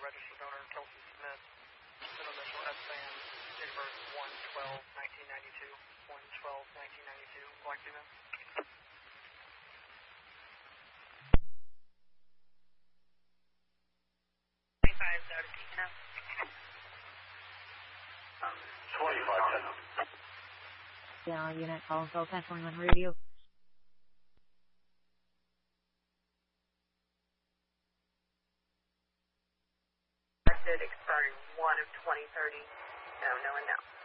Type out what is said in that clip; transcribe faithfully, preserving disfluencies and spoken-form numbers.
registered donor Kelsey Smith, middle initial S A M, date of birth one twelve nineteen ninety-two, one twelve nineteen ninety-two, black female. twenty-five, out of Deacon up. twenty-five, ten up. Yeah, unit calling call ten twenty-one radio. Expiring one of twenty thirty. No, no, and no.